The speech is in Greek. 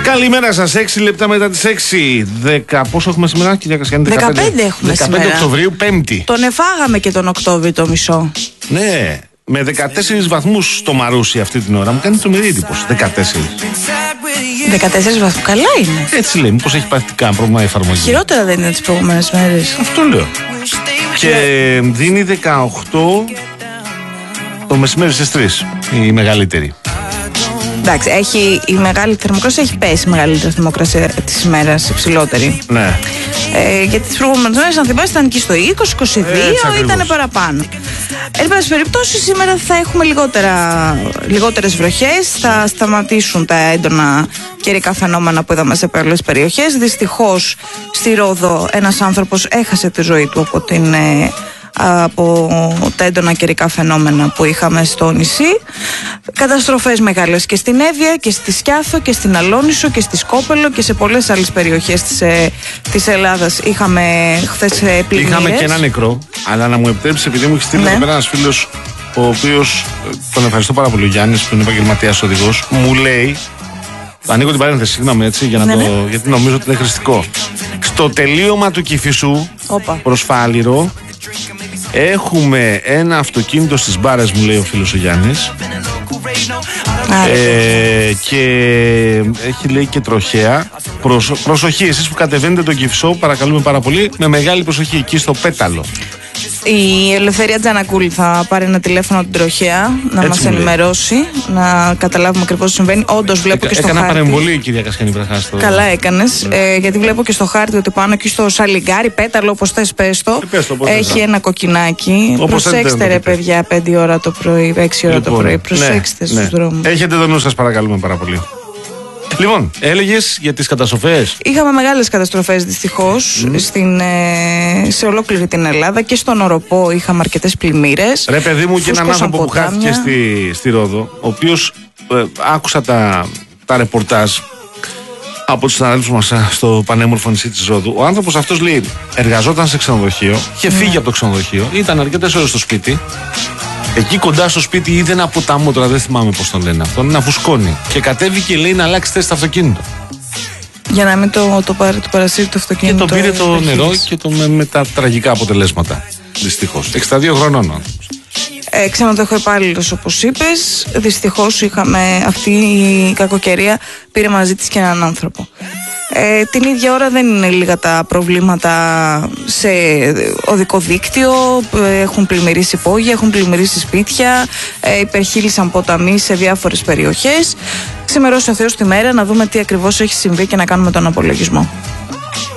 Καλημέρα σας, 6 λεπτά μετά τις 6. Πόσο έχουμε σήμερα, κυρία Κασιάνη? 15 έχουμε 15 σήμερα. Οκτωβρίου, Πέμπτη. Τον εφάγαμε και τον Οκτώβριο το μισό. Ναι, με 14 βαθμούς στο Μαρούσι αυτή την ώρα. Μου κάνει τρομερή εντύπωση. 14. 14 βαθμούς, καλά είναι. Έτσι λέει, μήπως έχει πάθει κανένα πρόβλημα η εφαρμογή. Χειρότερα δεν είναι τις προηγούμενες μέρες. Αυτό λέω. Και δίνει 18 το μεσημέρι στις 3, η μεγαλύτερη. Εντάξει, η μεγάλη θερμοκρασία έχει πέσει, η μεγαλύτερη θερμοκρασία της ημέρας, υψηλότερη. Ναι. Γιατί τις προηγούμενες μέρες, αν θυμάστε, ήταν εκεί στο 20-22, ήταν παραπάνω. Εν πάση περιπτώσει, σήμερα θα έχουμε λιγότερες βροχές, θα σταματήσουν τα έντονα καιρικά φαινόμενα που είδαμε σε πολλές περιοχές. Δυστυχώς, στη Ρόδο, ένας άνθρωπος έχασε τη ζωή του από τα έντονα καιρικά φαινόμενα που είχαμε στο νησί. Καταστροφές μεγάλες και στην Εύβοια και στη Σκιάθο και στην Αλόνισο και στη Σκόπελο και σε πολλές άλλες περιοχές της Ελλάδας είχαμε χθες πλημμύρες. Είχαμε και ένα νεκρό, αλλά να μου επιτρέψει, επειδή μου έχει στείλει εδώ πέρα ένας φίλος, ο οποίος τον ευχαριστώ πάρα πολύ, ο Γιάννης, που είναι επαγγελματίας οδηγός, μου λέει, ανοίγω την παρένθεση, συγγνώμη έτσι, γιατί νομίζω ότι είναι χρηστικό. Στο τελείωμα του Κηφισού, προς Φάληρο, έχουμε ένα αυτοκίνητο στις μπάρες, μου λέει ο φίλος ο Γιάννης, και έχει, λέει, και τροχέα. Προσοχή, εσείς που κατεβαίνετε τον Κηφισό, παρακαλούμε πάρα πολύ, με μεγάλη προσοχή, εκεί στο Πέταλο. Η Ελευθερία Τζανακούλη θα πάρει ένα τηλέφωνο από την τροχέα να μας ενημερώσει, να καταλάβουμε ακριβώς τι συμβαίνει. Όντως βλέπω και στο χάρτη. Έκανα παρεμβολή, κυρία Κασιάνη Βραχάστο. Καλά έκανες, γιατί βλέπω και στο χάρτη ότι πάνω εκεί στο Σαλιγκάρι, Πέταλο, όπως θες πες το, έχει ένα κοκκινάκι. Προσέξτε ρε παιδιά, 5 ώρα το πρωί, 6 ώρα το πρωί. Προσέξτε στους δρόμους. Έχετε το νου σας, παρακαλούμε πάρα πολύ. Λοιπόν, έλεγες για τις καταστροφές. Είχαμε μεγάλες καταστροφές δυστυχώς σε ολόκληρη την Ελλάδα και στον Οροπό είχαμε αρκετές πλημμύρες. Ρε παιδί μου, και έναν άνθρωπο που χάθηκε στη Ρόδο, ο οποίος άκουσα τα ρεπορτάζ από τους συναδέλφους μας στο πανέμορφο νησί της Ρόδου. Ο άνθρωπος αυτός, λέει, εργαζόταν σε ξενοδοχείο, είχε φύγει από το ξενοδοχείο, ήταν αρκετές ώρες στο σπίτι. Εκεί κοντά στο σπίτι είδε ένα ποταμό, τώρα δεν θυμάμαι πώς τον λένε αυτόν, να φουσκώνει. Και κατέβηκε, λέει, να αλλάξει θέση στο αυτοκίνητο. Για να μην το παρασύρει το αυτοκίνητο. Και τον πήρε το νερό και με τα τραγικά αποτελέσματα. Δυστυχώς. 62 χρονών. Ξενοδοχείο υπάλληλος, όπως είπες. Δυστυχώς είχαμε αυτή η κακοκαιρία, πήρε μαζί της και έναν άνθρωπο. Την ίδια ώρα δεν είναι λίγα τα προβλήματα σε οδικό δίκτυο. Έχουν πλημμυρίσει υπόγεια, έχουν πλημμυρίσει σπίτια, υπερχείλησαν ποταμοί σε διάφορες περιοχές. Ξημερώσει ο Θεός τη μέρα να δούμε τι ακριβώς έχει συμβεί και να κάνουμε τον απολογισμό.